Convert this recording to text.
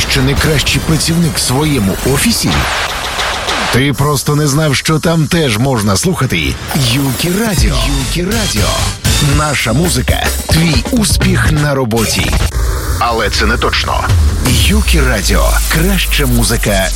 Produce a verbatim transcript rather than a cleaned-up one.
що найкращий працівник в своєму офісі? Ти просто не знав, що там теж можна слухати Юкі Радіо. Юкі Радіо. Наша музика – твій успіх на роботі. Але це не точно. Юкі Радіо. Краща музика